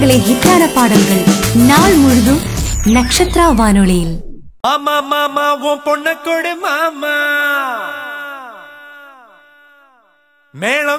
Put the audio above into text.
ஹிட்டான பாடல்கள் நாள் முழுதும் நட்சத்திரா வானொலியில். மாமா மாமா உன் பொண்ண கொடு மாமா, மேளம்